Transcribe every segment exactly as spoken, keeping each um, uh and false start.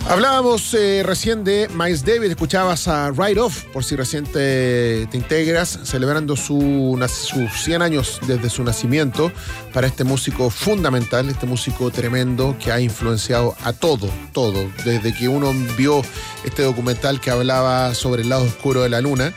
Hablábamos eh, recién de Miles Davis, escuchabas a Ride Off, por si recién te, te integras, celebrando su, sus cien años desde su nacimiento, para este músico fundamental, este músico tremendo que ha influenciado a todo, todo, desde que uno vio este documental que hablaba sobre el lado oscuro de la luna,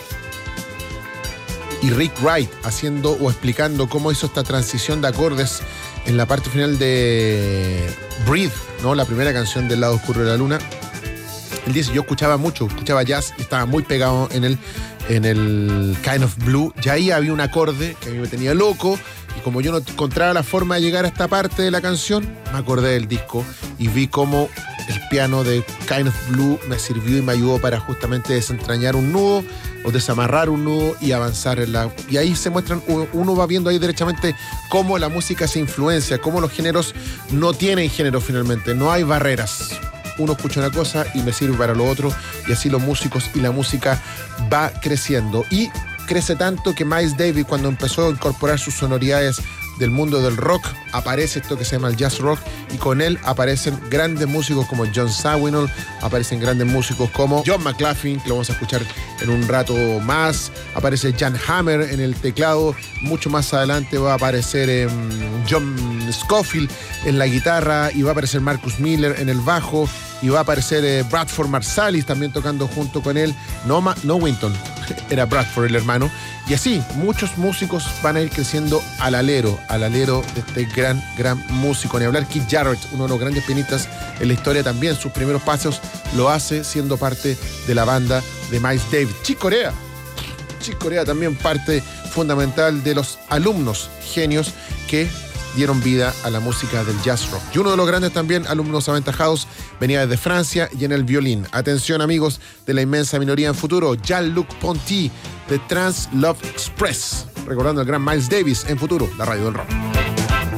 y Rick Wright haciendo o explicando cómo hizo esta transición de acordes en la parte final de Breathe, ¿no? La primera canción del lado oscuro de la luna. Él dice, yo escuchaba mucho, escuchaba jazz y estaba muy pegado en el, en el Kind of Blue. Y ahí había un acorde que a mí me tenía loco, y como yo no encontraba la forma de llegar a esta parte de la canción, me acordé del disco y vi cómo el piano de Kind of Blue me sirvió y me ayudó para justamente desentrañar un nudo o desamarrar un nudo y avanzar en la... Y ahí se muestran, uno va viendo ahí derechamente cómo la música se influencia, cómo los géneros no tienen género finalmente, no hay barreras. Uno escucha una cosa y me sirve para lo otro, y así los músicos y la música va creciendo. Y crece tanto que Miles Davis, cuando empezó a incorporar sus sonoridades del mundo del rock, aparece esto que se llama el jazz rock, y con él aparecen grandes músicos como John Sawinul, aparecen grandes músicos como John McLaughlin, que lo vamos a escuchar en un rato más, aparece Jan Hammer en el teclado, mucho más adelante va a aparecer eh, John Scofield en la guitarra, y va a aparecer Marcus Miller en el bajo, y va a aparecer eh, Bradford Marsalis también tocando junto con él, no, Ma- no Winton, era Bradford el hermano, y así muchos músicos van a ir creciendo al alero, al alero de este gran, gran músico. Ni hablar Keith Jarrett, uno de los grandes pianistas en la historia también, sus primeros pasos lo hace siendo parte de la banda de Miles Davis. Chick Corea, Chick Corea también parte fundamental de los alumnos genios que dieron vida a la música del jazz rock. Y uno de los grandes también alumnos aventajados venía desde Francia y en el violín. Atención, amigos de la inmensa minoría en futuro, Jean-Luc Ponty de Trans Love Express, recordando al gran Miles Davis en futuro, la radio del rock.